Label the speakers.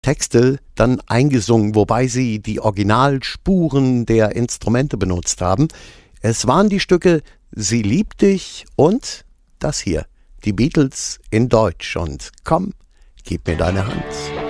Speaker 1: Texte dann eingesungen, wobei sie die Originalspuren der Instrumente benutzt haben. Es waren die Stücke Sie liebt dich und das hier, die Beatles in Deutsch und Komm, gib mir deine Hand.